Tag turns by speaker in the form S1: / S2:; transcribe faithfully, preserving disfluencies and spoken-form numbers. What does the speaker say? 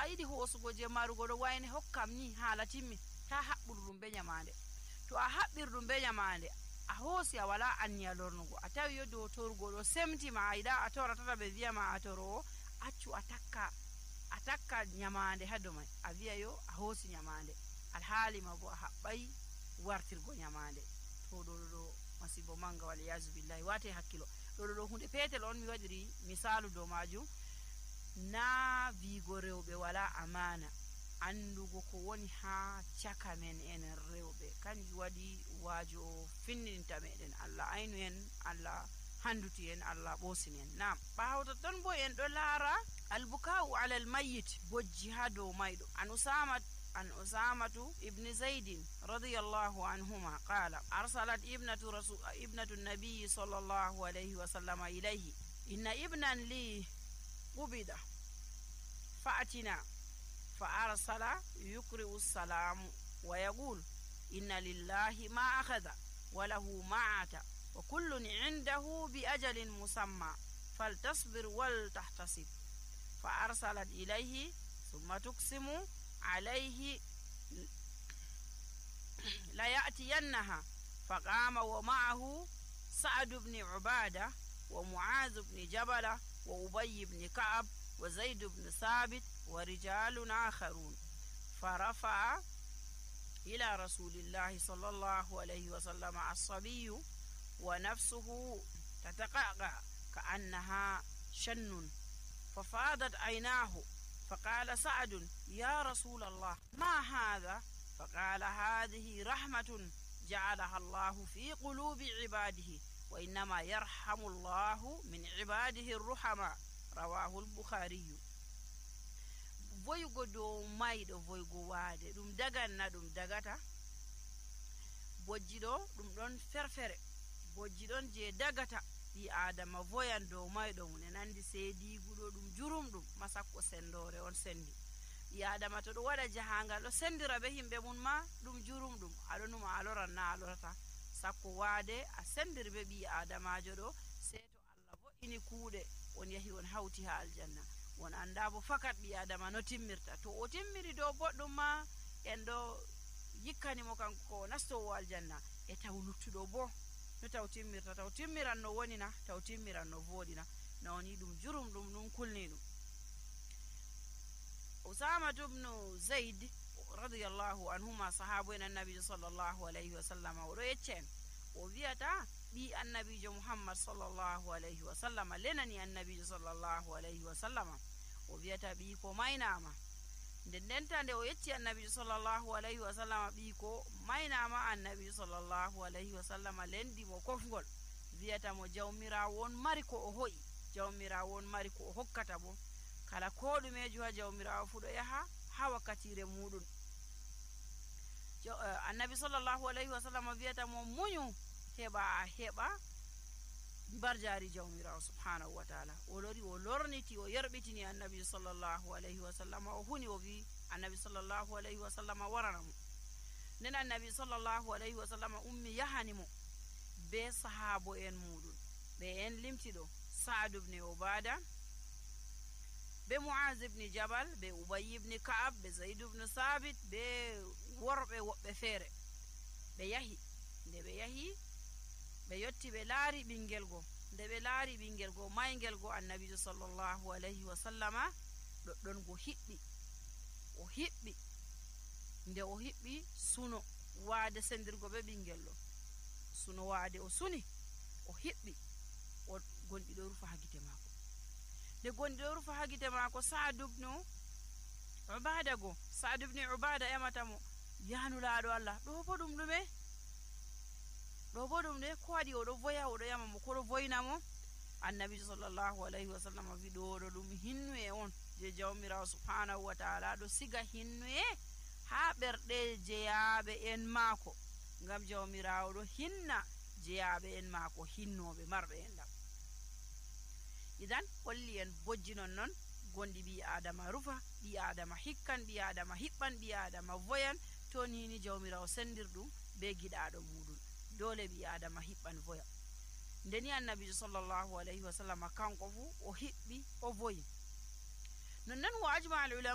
S1: yidi hosugo je marugo do wayne hokkam ni hala timmi ta habburu dum be nyamande to a habbir dum be nyamande a hosi a wala anniya lornugo a tawi yo do torgo do semti ma ida a tora tata be wiya ma a toro accu atakka atakka nyamande hado mai a wiya yo a hosi nyamande alhali ma bo a habbai wartirgo nyamande to do do masibo manga wal yazu billahi wate hakkilo do do hunde petel on mi wadiri misalu do majum na vigo rewbe wala amana andugo ko woni ha chaka men en rewbe kanji wadi wajo finninta meden Allah aynu en Allah handuti en Allah bosini en nam bawto ton bo en do lara albukau ala almayyit bojji hado maydo an usama عن أسامة ابن زيد رضي الله عنهما قال أرسلت ابنة رسول ابنة النبي صلى الله عليه وسلم إليه إن ابنا لي قبض فأتنا فأرسل يقرئ السلام ويقول إن لله ما أخذ وله ما عطى وكل عنده بأجل مسمى فلتصبر ولتحتسب فأرسلت إليه ثم تقسم عليه لا يأتينها فقام ومعه سعد بن عبادة ومعاذ بن جبل وأبي بن كعب وزيد بن ثابت ورجال آخرون فرفع إلى رسول الله صلى الله عليه وسلم الصبي ونفسه تتقعقع كأنها شن ففاضت عيناه فقال سعد يا رسول الله ما هذا فقال هذه رحمة جعلها الله في قلوب عباده وإنما يرحم الله من عباده الرحماء رواه البخاري voyugo do maydo voyugo waade dum daganna dum dagata bojji do dum don ferfere bojji don je dagata bi adama voyan do maydo mun nandi seedi gudo dum jurum dum masakko sendore on sendi bi adama to do wada jahangal do sendira be himbe mun ma dum jurum dum adonuma alora na alorata sakko waade a sendirbe bi adama jodo seto Allah vo ini kuude on yahi on hauti ha aljanna won anda bo fakat bi adama no timmirta to o timmiri do boddum ma en do yikkani mo kanko ko nasto aljanna e taw luttudo bo no taw timmirta taw timmiran no woni na taw timmiran no vodina na woni dum jurum dum dum kulni dum Usama ibn Zaid radiyallahu anhuma sahabu en annabi sallallahu alayhi wa sallam o do yeccen o wiata bi annabi Muhammad sallallahu alayhi wa sallam lenani annabi sallallahu alayhi wa sallam o wiata bi ko maynama den dentande o yecci annabi sallallahu alayhi wa sallam bi ko maynama annabi sallallahu alayhi wa sallam lendi mo kofgol wiata mo jawmira won mari ko o hoyi jawmira won mari ko o hokkata bo kala ko dumeju ha jawmira fudo yaha ha wakatire mudun annabi sallallahu alayhi wa sallam wiata mo munyu heba heba barjari jawmira subhanahu wa ta'ala o lori o lorniti o yerbitini annabi sallallahu alayhi wa sallam o huni o vi annabi sallallahu alayhi wa sallam waranamu nen annabi sallallahu alayhi wa sallam ummi yahanimo be sahabo en mudun be en limtido Sa'd ibn Ubada be Mu'az ibn Jabal be Ubay ibn Ka'ab be Zaid ibn Thabit be worbe wobbe fere be yahi de be yahi be yotti be laari bingel go de be laari bingel go maygel go annabi sallallahu alayhi wa sallama doddon go hibbi o hibbi nde o hibbi suno waade sendirgo be bingel lo suno waade o suni o hibbi o gondi do rufa hagite mako de gondi do rufa hagite mako Sa'd ibn Ubada go Sa'd ibn Ubada yamatamo yanu laado Allah do bodum dume do bodum de ko wadi o do voya o do yama mo ko do voyna mo annabi sallallahu alayhi wa sallam wi do do dum hinnu e on je jawmira subhanahu wa ta'ala do siga hinnu e ha berde jeyabe en mako ngam jawmira o do hinna jeyabe en mako hinnobe marbe en dam idan holli en bojji non non gondi bi adama rufa bi adama hikkan bi adama hibban bi adama voyan to ni ni jawmira o sendirdum be gidaado mudun dole bi adama hibban voya ndeni annabi sallallahu alayhi wa sallam kanko fu o hibbi o voyi non nan wa ajma al ulama